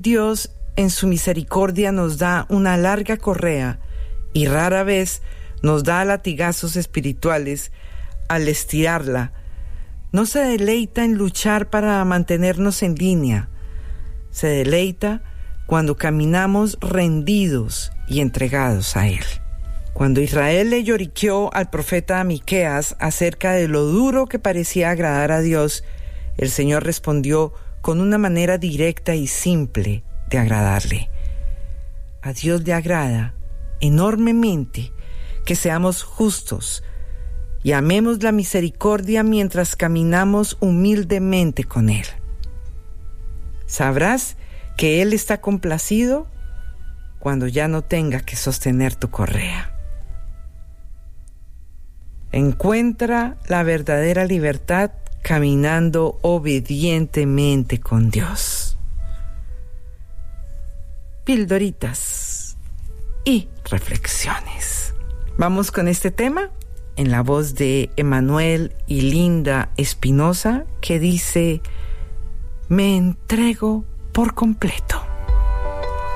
Dios en su misericordia nos da una larga correa y rara vez nos da latigazos espirituales al estirarla. No se deleita en luchar para mantenernos en línea. Se deleita cuando caminamos rendidos y entregados a Él. Cuando Israel le lloriqueó al profeta Miqueas acerca de lo duro que parecía agradar a Dios, el Señor respondió con una manera directa y simple de agradarle. A Dios le agrada enormemente que seamos justos y amemos la misericordia mientras caminamos humildemente con Él. Sabrás que Él está complacido cuando ya no tenga que sostener tu correa. Encuentra la verdadera libertad caminando obedientemente con Dios. Pildoritas y reflexiones. Vamos con este tema en la voz de Emanuel y Linda Espinosa, que dice: me entrego por completo.